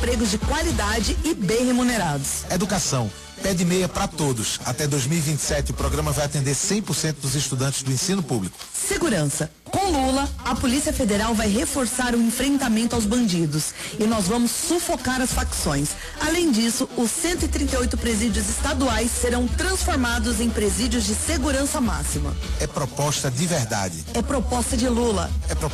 empregos de qualidade e bem remunerados. Educação. Pé de meia para todos. Até 2027, o programa vai atender 100% dos estudantes do ensino público. Segurança. Com Lula, a Polícia Federal vai reforçar o enfrentamento aos bandidos e nós vamos sufocar as facções. Além disso, os 138 presídios estaduais serão transformados em presídios de segurança máxima. É proposta de verdade. É proposta de Lula. É proposta